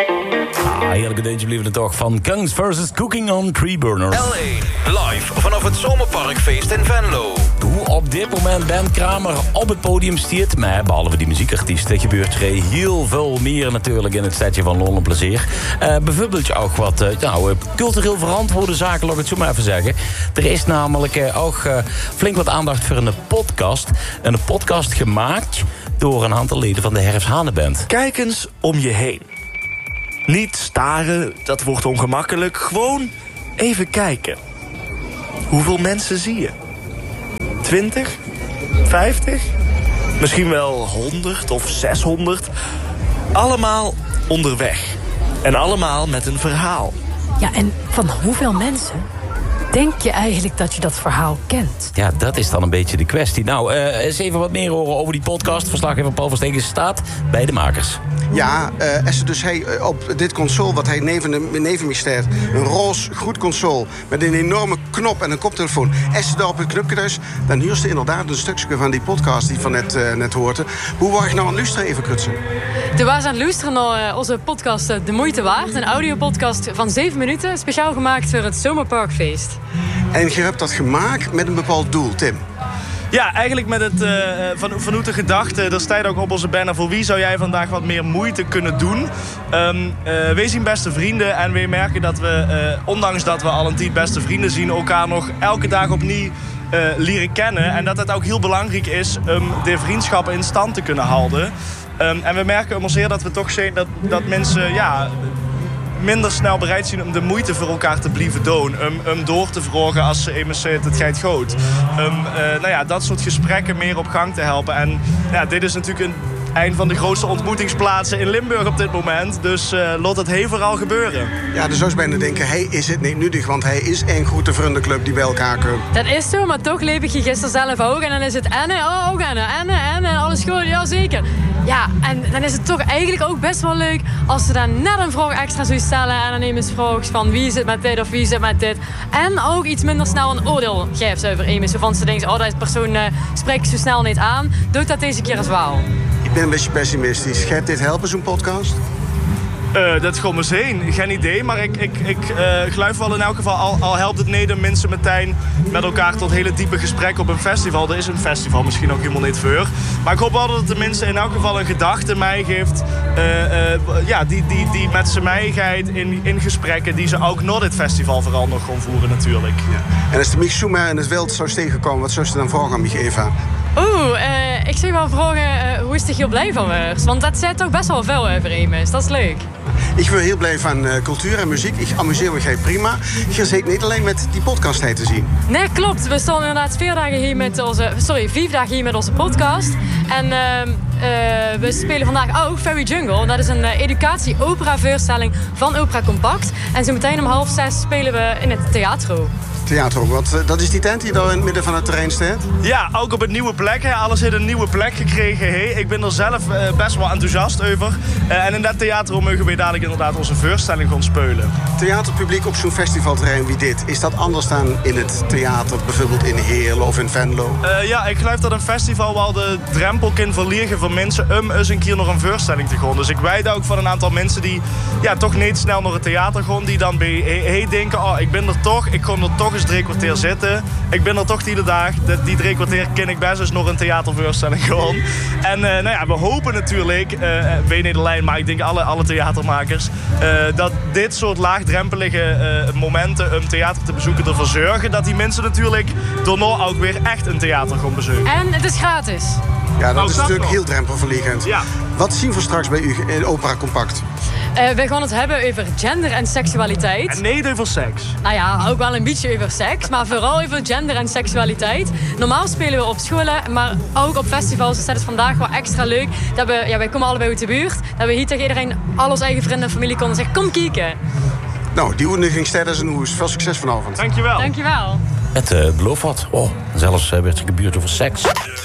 Heerlijke deuntje bleven er toch van Kungs vs. Cooking on Tree Burners. L1, live vanaf het Zomerparkfeest in Venlo. Hoe op dit moment Ben Kramer op het podium stiert, maar behalve die muziekartiesten gebeurt er heel veel meer natuurlijk in het stadje van Londen Plezier. Bijvoorbeeld ook wat cultureel verantwoorde zaken, laat ik het zo maar even zeggen. Er is namelijk ook flink wat aandacht voor een podcast. Een podcast gemaakt door een aantal leden van de Herfst Haneband. Kijk eens om je heen. Niet staren, dat wordt ongemakkelijk. Gewoon even kijken. Hoeveel mensen zie je? 20? 50? Misschien wel 100 of 600? Allemaal onderweg. En allemaal met een verhaal. Ja, en van hoeveel mensen denk je eigenlijk dat je dat verhaal kent? Ja, dat is dan een beetje de kwestie. Nou, eens even wat meer horen over die podcast. Verslaggever Paul Verstegen staat bij de makers. Ja, dus hij op dit console, wat hij neven me staat, een roze goed console met een enorme knop en een koptelefoon. Als je daar op het knopje dus, dan huurt je inderdaad een stukje van die podcast die van net hoorde. Hoe was je nou aan het luisteren, even krutsen? We waren aan het luisteren naar onze podcast De Moeite Waard. Een audiopodcast van 7 minuten, speciaal gemaakt voor het Zomerparkfeest. En je hebt dat gemaakt met een bepaald doel, Tim. Ja, eigenlijk met het vanuit de gedachte, er staat ook op onze banner, voor wie zou jij vandaag wat meer moeite kunnen doen? Wij zien beste vrienden en we merken dat we, ondanks dat we al een tijd beste vrienden zien, elkaar nog elke dag opnieuw leren kennen. En dat het ook heel belangrijk is om de vriendschappen in stand te kunnen houden. En we merken om ons heer dat we toch zien dat mensen minder snel bereid zijn om de moeite voor elkaar te blijven doen. Om door te vragen als ze eenmaal zegt, het gaat goed. Dat soort gesprekken meer op gang te helpen. En dit is natuurlijk een van de grootste ontmoetingsplaatsen in Limburg op dit moment. Dus laat het heel vooral gebeuren. Ja, dus zou je bijna denken, hij is het niet nuttig, want hij is een goede vriendenclub die bij elkaar komt. Dat is zo, maar toch leef ik je gisteren zelf ook. En dan is het en alles goed, ja zeker. Ja, en dan is het toch eigenlijk ook best wel leuk als ze dan net een vraag extra zou stellen en dan nemen ze vraag van wie zit met dit of wie zit met dit. En ook iets minder snel een oordeel geeft over iemand. Van ze denken, deze persoon spreekt zo snel niet aan. Doe dat deze keer eens wel. Ik ben een beetje pessimistisch. Gaat dit helpen, zo'n podcast? Dat is gewoon maar heen. Geen idee, maar ik geloof wel in elk geval, al helpt het niet om mensen meteen met elkaar tot hele diepe gesprekken op een festival. Er is een festival misschien ook helemaal niet voor. Maar ik hoop wel dat het de mensen in elk geval een gedachte mij geeft, die met z'n mijigheid in gesprekken die ze ook na dit festival vooral nog gaan voeren natuurlijk. Ja. En als de Mich Schumer in het wild zou tegenkomen, wat zou je dan vragen aan Mich Eva? Ik zou wel vragen, hoe is het heel blij van was? Want dat zet toch best wel veel over immers. Dat is leuk. Ik wil heel blij van cultuur en muziek. Ik amuseer me prima. Je zit niet alleen met die podcast te zien. Nee, klopt. We staan inderdaad 4 dagen hier met onze podcast. En we spelen vandaag ook Fairy Jungle. Dat is een educatie-opera-voorstelling van Opera Compact. En zo meteen om 5:30 spelen we in het theatro. Theater, want dat is die tent die daar in het midden van het terrein staat? Ja, ook op een nieuwe plek. Alles heeft een nieuwe plek gekregen. Ik ben er zelf best wel enthousiast over. En in dat theater mogen we dadelijk inderdaad onze voorstelling gaan spelen. Theaterpubliek op zo'n festivalterrein wie dit, is dat anders dan in het theater, bijvoorbeeld in Heerlen of in Venlo? Ik geloof dat een festival wel de drempel kan verliegen voor mensen om eens een keer nog een voorstelling te gaan. Dus ik weet ook van een aantal mensen die toch niet snel naar het theater gaan, die dan bij denken, ik ben er toch, ik kon er toch eens 3 kwartier zitten. Ik ben er toch die dag. Die 3 kwartier ken ik best eens nog een theatervoorstelling gewoon. En we hopen natuurlijk, weet niet alleen, maar ik denk alle theatermakers, dat dit soort laagdrempelige momenten om theater te bezoeken ervoor zorgen dat die mensen natuurlijk daarna ook weer echt een theater gaan bezoeken. En het is gratis. Ja, dat is natuurlijk heel drempelverliggend. Ja. Wat zien we straks bij u in Opera Compact? We gaan het hebben over gender en seksualiteit. En niet over seks. Nou ja, ook wel een beetje over seks, maar vooral over gender en seksualiteit. Normaal spelen we op scholen, maar ook op festivals. Dus dat is vandaag wel extra leuk. Dat wij komen allebei uit de buurt. Dat we hier tegen iedereen, al onze eigen vrienden en familie konden zeggen, kom kijken. Nou, die uitnodiging staat als een hoes. Veel succes vanavond. Dankjewel. Dankjewel. Het belooft wat. Zelfs werd er gebuurd over seks.